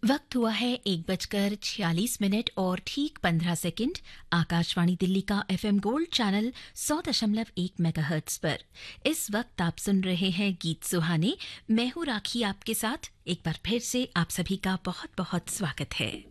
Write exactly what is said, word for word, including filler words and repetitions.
वक्त हुआ है एक बजकर छियालीस मिनट और ठीक पंद्रह सेकंड। आकाशवाणी दिल्ली का एफएम गोल्ड चैनल सौ दशमलव एक मेगाहर्ट्ज पर इस वक्त आप सुन रहे हैं गीत सुहाने। मैं हूं राखी आपके साथ। एक बार फिर से आप सभी का बहुत बहुत स्वागत है।